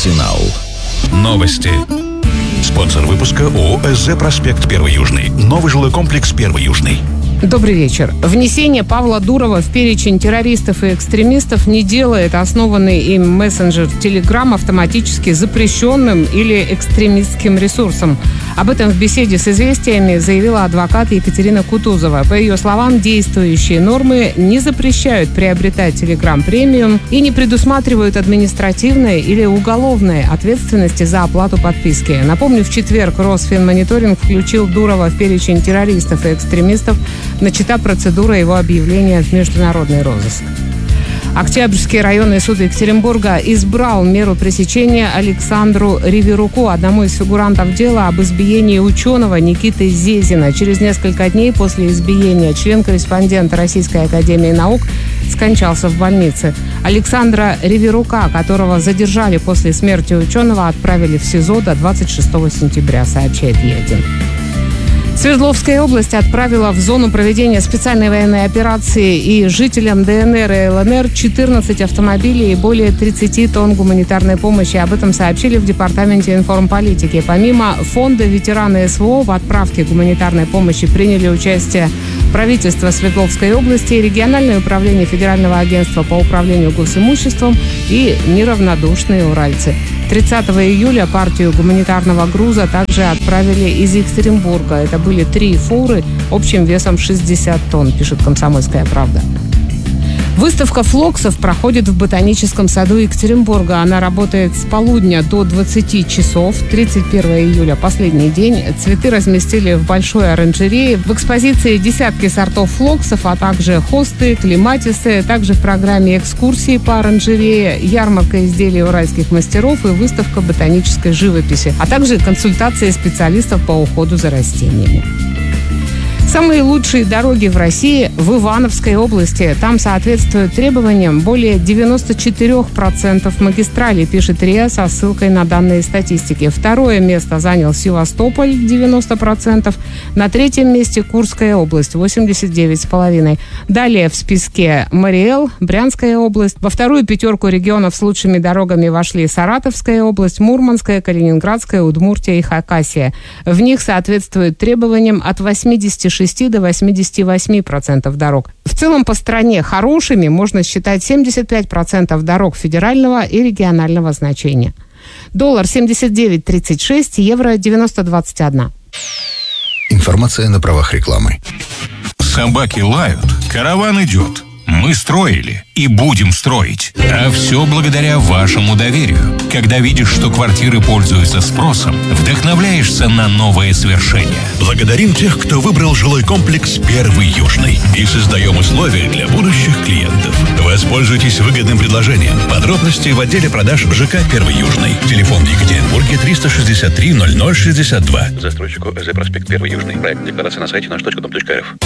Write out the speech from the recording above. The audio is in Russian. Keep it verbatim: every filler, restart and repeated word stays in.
Арсенал. Новости. Спонсор выпуска ООО «СЗ Проспект Первый Южный». Новый жилой комплекс Первый Южный. Добрый вечер. Внесение Павла Дурова в перечень террористов и экстремистов не делает основанный им мессенджер Telegram автоматически запрещенным или экстремистским ресурсом. Об этом в беседе с «Известиями» заявила адвокат Екатерина Кутузова. По ее словам, действующие нормы не запрещают приобретать Telegram премиум и не предусматривают административной или уголовной ответственности за оплату подписки. Напомню, в четверг Росфинмониторинг включил Дурова в перечень террористов и экстремистов. Начата процедура его объявления в международный розыск. Октябрьский районный суд Екатеринбурга избрал меру пресечения Александру Риверуку, одному из фигурантов дела об избиении ученого Никиты Зезина. Через несколько дней после избиения член-корреспондент Российской академии наук скончался в больнице. Александра Риверука, которого задержали после смерти ученого, отправили в СИЗО до двадцать шестого сентября, сообщает Е один. Свердловская область отправила в зону проведения специальной военной операции и жителям ДНР и ЛНР четырнадцать автомобилей и более тридцать тонн гуманитарной помощи. Об этом сообщили в Департаменте информполитики. Помимо фонда ветераны СВО в отправке гуманитарной помощи приняли участие правительство Свердловской области, региональное управление Федерального агентства по управлению госимуществом и неравнодушные уральцы. тридцатого июля партию гуманитарного груза также отправили из Екатеринбурга. Это были три фуры общим весом шестьдесят тонн, пишет «Комсомольская правда». Выставка флоксов проходит в Ботаническом саду Екатеринбурга. Она работает с полудня до двадцати часов. тридцать первого июля – последний день. Цветы разместили в большой оранжерее. В экспозиции десятки сортов флоксов, а также хосты, клематисы. Также в программе экскурсии по оранжерее, ярмарка изделий уральских мастеров и выставка ботанической живописи, а также консультации специалистов по уходу за растениями. Самые лучшие дороги в России в Ивановской области. Там соответствуют требованиям более девяносто четыре процента магистралей, пишет РИА со ссылкой на данные статистики. Второе место занял Севастополь, девяносто процентов. На третьем месте Курская область, восемьдесят девять целых пять десятых. Далее в списке Мариэл, Брянская область. Во вторую пятерку регионов с лучшими дорогами вошли Саратовская область, Мурманская, Калининградская, Удмуртия и Хакасия. В них соответствуют требованиям от восьмидесяти шести до восьмидесяти восьми процентов дорог. В целом по стране хорошими можно считать семьдесят пять процентов дорог федерального и регионального значения. Доллар семьдесят девять тридцать шесть, евро девяносто двадцать один. Информация на правах рекламы. Собаки лают, караван идет. Мы строили и будем строить. А все благодаря вашему доверию. Когда видишь, что квартиры пользуются спросом, вдохновляешься на новые свершения. Благодарим тех, кто выбрал жилой комплекс «Первый Южный». И создаем условия для будущих клиентов. Воспользуйтесь выгодным предложением. Подробности в отделе продаж ЖК «Первый Южный». Телефон в Екатеринбурге триста шестьдесят три ноль ноль шестьдесят два. Застройщику СЗ Проспект Первый Южный. Проект декларации на сайте наш точка дом точка рф.